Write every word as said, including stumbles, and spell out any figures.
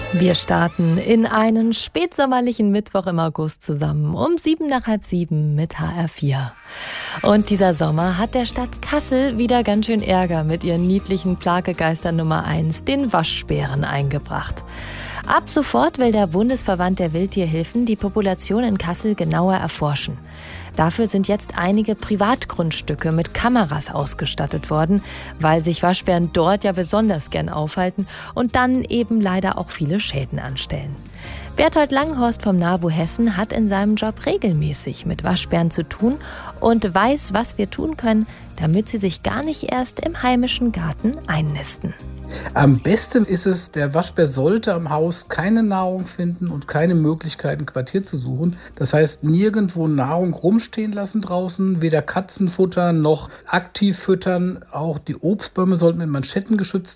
Wir starten in einen spätsommerlichen Mittwoch im August zusammen um sieben nach halb sieben mit H R vier. Und dieser Sommer hat der Stadt Kassel wieder ganz schön Ärger mit ihren niedlichen Plagegeistern Nummer eins, den Waschbären, eingebracht. Ab sofort will der Bundesverband der Wildtierhilfen die Population in Kassel genauer erforschen. Dafür sind jetzt einige Privatgrundstücke mit Kameras ausgestattet worden, weil sich Waschbären dort ja besonders gern aufhalten und dann eben leider auch viele Schäden anstellen. Berthold Langhorst vom NABU Hessen hat in seinem Job regelmäßig mit Waschbären zu tun und weiß, was wir tun können, damit sie sich gar nicht erst im heimischen Garten einnisten. Am besten ist es, der Waschbär sollte am Haus keine Nahrung finden und keine Möglichkeit, ein Quartier zu suchen. Das heißt, nirgendwo Nahrung rumstehen lassen draußen, weder Katzen futtern noch aktiv füttern. Auch die Obstbäume sollten mit Manschetten geschützt